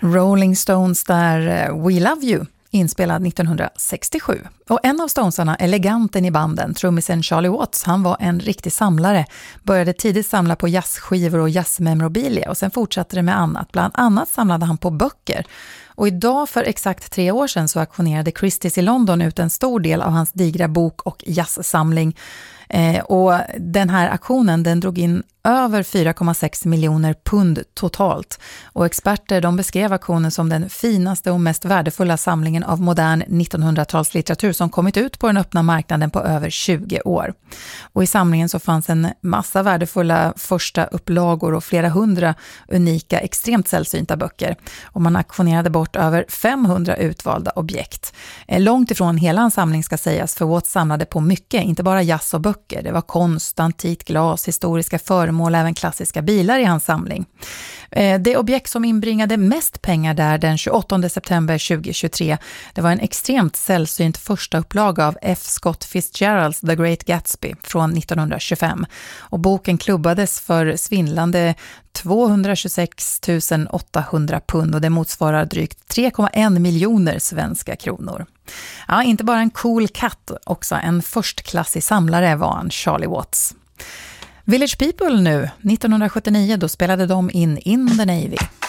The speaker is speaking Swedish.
Rolling Stones där We Love You, inspelad 1967. Och en av Stonesarna, eleganten i banden, trummisen Charlie Watts, han var en riktig samlare. Började tidigt samla på jazzskivor och jazzmemorabilia och sen fortsatte det med annat. Bland annat samlade han på böcker. Och idag för exakt 3 år sedan så auktionerade Christie's i London ut en stor del av hans digra bok- och jazzsamling. Och den här auktionen den drog in över 4,6 miljoner pund totalt. Och experter de beskrev auktionen som den finaste och mest värdefulla samlingen av modern 1900-talslitteratur som kommit ut på den öppna marknaden på över 20 år. Och i samlingen så fanns en massa värdefulla första upplagor och flera hundra unika, extremt sällsynta böcker. Och man auktionerade bort över 500 utvalda objekt. Långt ifrån hela en samling ska sägas, för Watts samlade på mycket, inte bara jazz och böcker. Det var konst, antikt glas, historiska föremål, även klassiska bilar i hans samling. Det objekt som inbringade mest pengar där den 28 september 2023, det var en extremt sällsynt första upplaga av F. Scott Fitzgeralds The Great Gatsby från 1925. Och boken klubbades för svindlande 226 800 pund och det motsvarar drygt 3,1 miljoner svenska kronor. Ja, inte bara en cool katt, också en förstklassig samlare var han, Charlie Watts. Village People nu, 1979, då spelade de in the Navy.